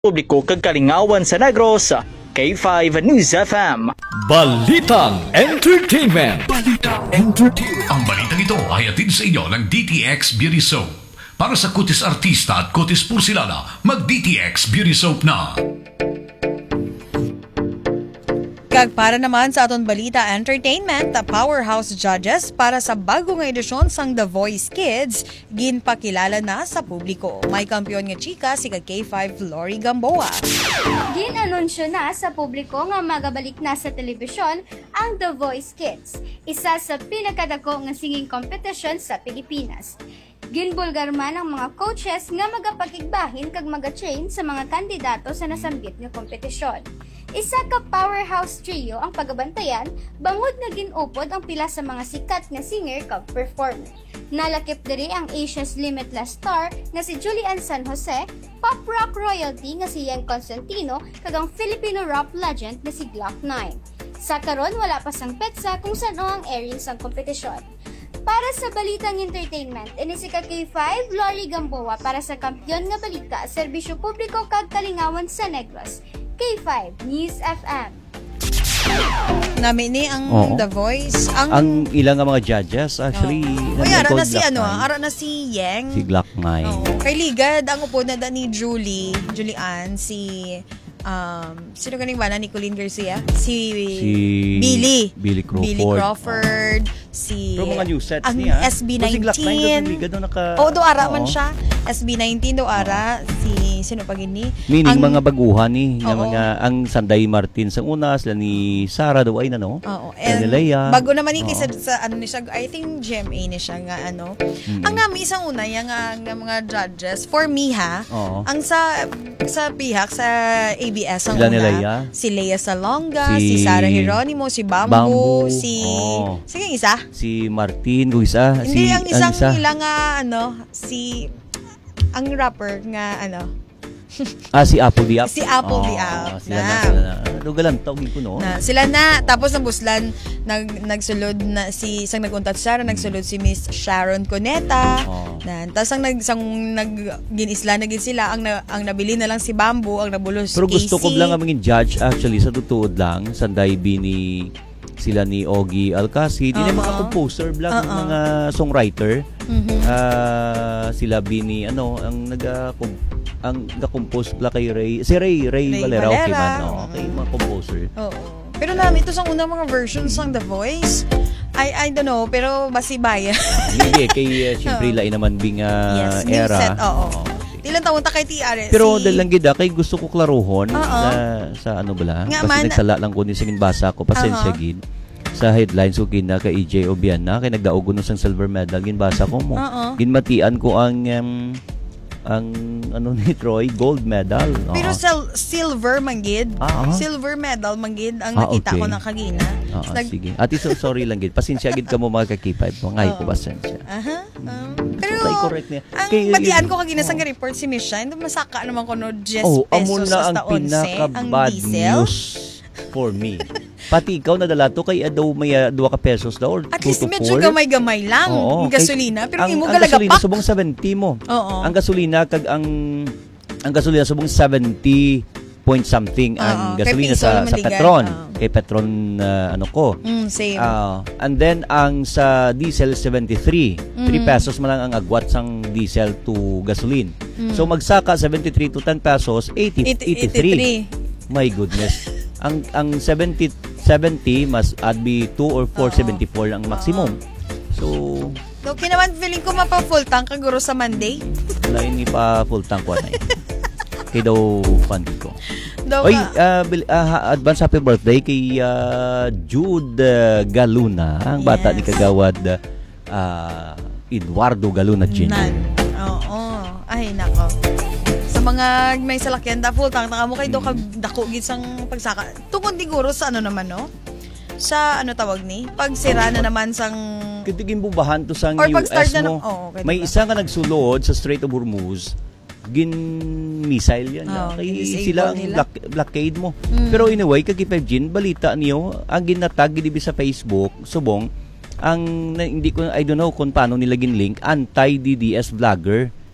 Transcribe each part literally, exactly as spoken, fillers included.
publiko kag kalingawan sa Negros, K five News F M. Balitang Entertainment. Balitang Entertainment. Ang balitang ito ay hatid sa inyo ng D T X Beauty Soap. Para sa kutis artista at kutis porsilana, mag-D T X Beauty Soap na. Kag para naman sa aton balita entertainment, the powerhouse judges para sa bagong edisyon sang The Voice Kids ginpakilala na sa publiko. May kampiyon nga chika si K five Lori Gamboa. Ginanunsyo na sa publiko nga magabalik na sa telebisyon ang The Voice Kids, isa sa pinakadako nga singing competition sa Pilipinas. Ginbulgar man ang mga coaches nga magapakigbahin kag maga-train sa mga kandidato sa nasambit nga kompetisyon. Isa ka powerhouse trio ang pagabantayan, bangod nga ginupod ang pila sa mga sikat nga singer kag performer. Nalakip diri ang Asia's Limitless Star nga si Julian San Jose, pop rock royalty nga si Yen Constantino, kag ang Filipino rap legend nga si Glock nine. Sa karon wala pa sang petsa kung saan ang airing sang kompetisyon. Para sa balitang entertainment, ini si K five Lori Gamboa para sa kampiyon nga balita, serbisyo publiko kag kalingawan sa Negros. K five News F M. Nami ni ang Oo. The Voice. Ang, Ang ilang nga mga judges, actually, Uy, ara nag-record na si Glock ano, nine. ara na si Yeng. Si Glock nine. Oo. Kay Ligad, ang upo na da ni Julie, Julian, si um, sino ganing ba na ni Colleen Garcia? Si, Si Billy. Billy Crawford. Billy Crawford. Si Pero mga new sets ang niya. S B Pero si Glock nine nineteen. doon, liga doon naka... Oo, do ara man Oo. siya. S B nineteen do ara. Si, sino pa gini? Meaning, Ang- mga baguhan ni, nga Oo. mga, ang Sanday Martin sa una, sila ni Sarah daw ay na, no? Oo. Sila And ni Leia. bago naman yung Oo. kisa sa ano ni siya, I think G M A ni siya nga ano. Mm. Ang nami isang una yung nga, nga mga judges, for me ha, Oo. ang sa sa pihak sa A B S ang Sila ni una, Leia. si Leia Salonga, si, Si Sarah Geronimo, si Bamboo, Bamboo. si Oo. sige isa. Si Martin, kung isa. Hindi si, ang isang isa. ilang nga ano, si ang rapper nga ano, Ah, si Apple the Up. Si Apple the Oo, Up. Sila na, Na. sila na. Lugalan, tawagin ko, no? na sila na tapos ng buslan nag nagsulod na si isang naguntat siya nagsulod si Miss Sharon Cuneta Oh. na tapos ang nag sang nag ginisla na gid sila ang na, ang nabili na lang si Bamboo ang nabulos Pero si gusto ko Casey. lang ang maging judge actually sa tutuod lang Sanday bini sila ni Ogie Alcacid, uh-huh. mga composer blang Uh-uh. mga songwriter. Mhm. Ah, sila bini ano ang naga ang nag-compose bla kay Ray si Ray Ray, Ray Valera, Valera. okay man no okay mga composer. Oo. Pero namin ito sa unang mga versions ng The Voice. I I don't know pero masibaya. Hindi kay uh, siyempre lain naman bing uh, Yes, new era. set, oo. okay. Ilang taon ta kay T R Pero si dahil lang gida kay gusto ko klaruhon Oo. na sa ano bala Nga kasi man. nagsala lang ko ni singin basa ko pasensya Oo. gid sa headlines ko kina kay E J Obiana kay nagdaog kuno sang silver medal gin basa ko mo Oo. ginmatian ko ang um, ang ano ni Troy gold medal. Oo. pero sil- silver manggid. Ah, ah. Silver medal manggid ang Ah, nakita okay. ko na kagina. Oo, Nag- sige. Ati so sorry lang gid. Pasensya gid ka mo mga kakipad mo. Ngay ko Oo. pasensya. Aha. Um, pero So, tayo correct niya. ang Kay- madian ko kagina sang report si Miss Shine, masaka naman ko no ten Oh, pesos amo na ang hasta onse pinaka ang bad diesel. news for me. Pati ikaw nadala to kay adaw may uh, dua ka pesos daw or At two least to medyo four. gamay-gamay lang Oo, yung kay- gasolina. Pero ang, imo ang gasolina galagapak. subong seventy mo. Oo. Ang gasolina kag ang ang gasolina subong seventy point something ang Oo, kay gasolina piso sa naman sa ligan. Petron. Oo. Kay Petron uh, ano ko. Mm, same. Ah, and then ang sa diesel seventy-three. three pesos man lang ang agwat sang diesel to gasoline. So magsaka seventy-three to ten pesos, eighty, Eight- eighty-three. My goodness. ang ang seventy seventy mas add be two or four seventy-four ang maximum. So Okay naman, feeling ko mapa-full tank kaguro sa Monday. wala ini pa full tank ko na. Kay daw pandi ko. Daw Oy, ka- uh, bil- uh, advance happy birthday kay uh, Jude uh, Galuna, ang bata Yes. ni kagawad uh, Eduardo Galuna Junior Nan. Oo. Ay, nako. Sa mga may salakyan da full tank, naka mo kay do ka dako gid sang pagsaka. Tungod siguro sa ano naman no? Sa ano tawag ni? Pag sira na naman sang Kitigin bubahan to sang Or U S pag-start na mo. ng- oo, okay, May diba? isa ka nagsulod sa Strait of Hormuz, gin missile yan. Oo, kay gin-disable sila ang nila. block, blockade mo. Mm. Pero anyway, kag Jin, balita niyo, ang ginatag gid sa Facebook, subong ang na, hindi ko I don't know kung paano nila gin-link anti-D D S vlogger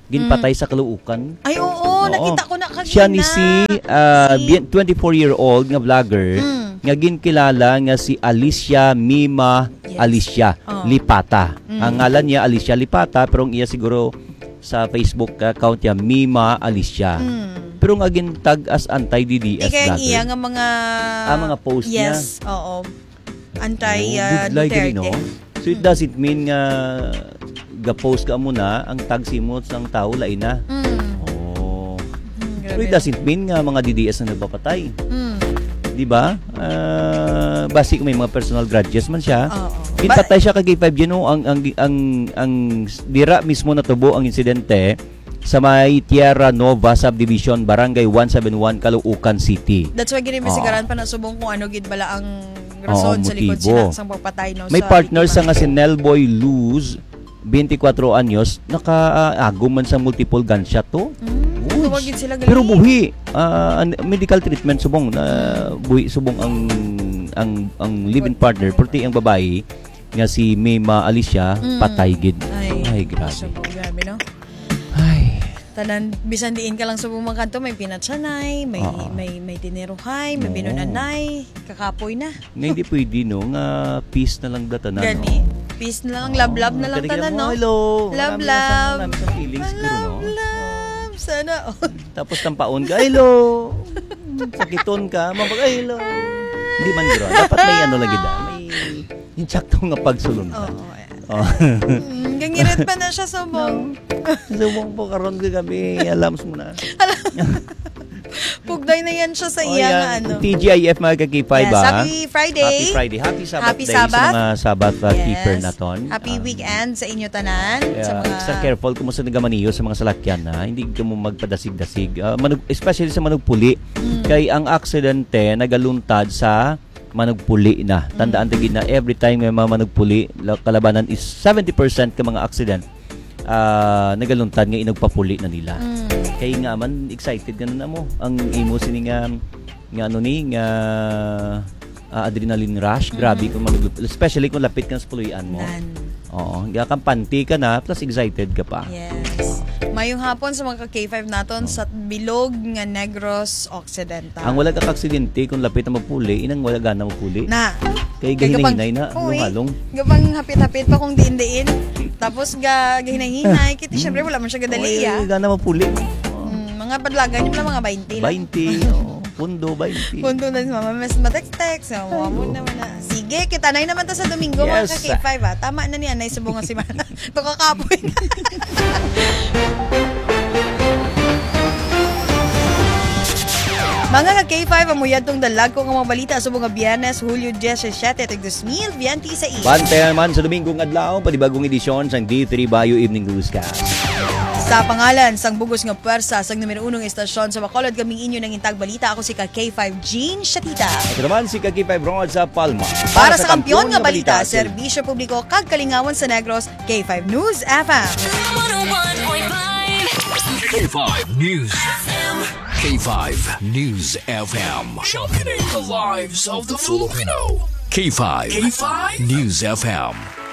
ginpatay sa Caloocan. Ay, oo, nakita ko na kagina. Siya ni si uh, Si- twenty-four-year-old nga vlogger nga ginkilala nga si Alicia Mima Yes. Alicia Oh. Lipata. Ang ngalan niya Alicia Lipata pero ang iya siguro sa Facebook account niya Mima Alicia. Pero nga gintag as anti-D D S Ikaya vlogger. iya nga mga... Ah, mga post niya. Yes, oo. Anti Oh, uh, good like Duterte. rin, no? So it doesn't mean nga ga-post ka muna ang tag simot ng tao lain na. Mm. Oh. Mm, So it grabe. doesn't mean nga mga D D S na nagpapatay. Mm. Di ba? Uh, basi kung may mga personal grudges man siya. Oo. Ginpatay siya kay K five you know, ang ang ang ang dira mismo natubo ang insidente sa may Tierra Nova Subdivision, Barangay one seventy-one, Caloocan City. That's why gini Oo. sigaran pa na subong kung ano gid bala ang rason Oo, sa likod motibo. sila sang pagpatay no May sa partner sa biktima. nga si Nelboy Luz, twenty-four anyos, nakaagom man sa multiple gunshot to. Mm, Uy, tuwagin sila gali. pero buhi. Ah, an- medical treatment subong na buhi subong ang ang ang live-in partner perti ang babae nga si Mima Alicia Mm. patay gid. Ay, Ay, grabe. subong, grabe no. Ay. Tanan bisan diin ka lang subong mga kanto may pinatsanay, may Oo. may may tineruhay, may Oo. binunanay, kakapoy na. Nga hindi pwede no nga peace na lang datanan. Gani. Peace na lang, love love na lang Kaya tanan mo, no. Hello. Love, Marami na love. sa- marami sa feelings siguro, no? Love love. Sana all. Tapos tampaon ka, hello. Sakiton ka, mabag, ay, hello. Hindi man guro. Dapat may ano lagi da. May yung sakto nga pagsulon ka. Oo. Oh. Mm, gangirit pa na siya subong. Subong po karon ka gabi, alams mo na. Pugday na yan siya sa Oh, iya yan. nga ano. T G I F mga kakipay Yes, ba? happy Friday. Happy Friday. Happy Sabbath Happy day Sabbath. sa mga Sabbath uh, Yes. keeper naton. Happy Um, weekend sa inyo tanan. Kaya, sa mga... extra careful kung sa nagamaniyo sa mga salakyan na hindi ka mo magpadasig-dasig. Uh, manug, especially sa manugpuli. Mm. Kay ang aksidente nagaluntad sa manugpuli na. Tandaan tigid na every time may mga manugpuli, la- kalabanan is seventy percent ka mga accident uh, nagaluntad nga inagpapuli na nila. Mm. Kay nga man excited ka na mo. Ang imo sini nga nga ano ni nga uh, adrenaline rush, grabe kung manugpuli, especially kung lapit ka sa puluyan mo. Nan. Oo, nga kampanti ka na plus excited ka pa. Yes. Mayong hapon sa mga K five naton sa bilog nga Negros Occidental. Ang wala ka aksidente kung lapit na magpuli, inang wala gana magpuli. na. Kay Kay gahinay-hinay na, Uy, halong-halong. Gabang hapit-hapit pa kung diin-diin. Tapos ga gahinay-hinay. Kiti syempre wala man siya gadali Oy, ah. gana magpuli. Mm, mga padlagan yung mga twenty lang. twenty, oh, pundo twenty. Punto na si mama, mas matext-text. So, mama mo naman na. Sige, kita na naman ta sa Domingo, Yes. mga ka-K five ha. Tama na niya, na subong nga si Mana. Ito kakapoy na. Mga ka-K five, amuyad tong dalag ko nga mga balita subong nga Biyernes, Hulyo seventeen, tig two mil, Vianti sa i. Bante naman sa Domingong Adlaw, panibagong edisyon sang D three Bayo Evening Newscast. Sa pangalan, sang bugos nga pwersa, sang numero unong estasyon sa Bacolod, kaming inyo ng intag balita. Ako si ka-K five, Jean Shatita. Ito naman si Kaki five Rod sa Palma. Para, sa kampiyon nga balita, serbisyo publiko kag kalingawan sa Negros, K five News F M. K five News F M. K five News F M. Championing the lives of the Filipino. K five K five News F M.